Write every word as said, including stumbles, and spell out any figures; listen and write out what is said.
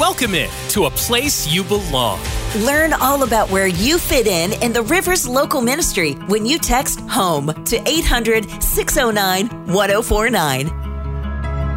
Welcome in to a place you belong. Learn all about where you fit in in the Rivers Local Ministry when you text HOME to eight hundred, six oh nine, one oh four nine.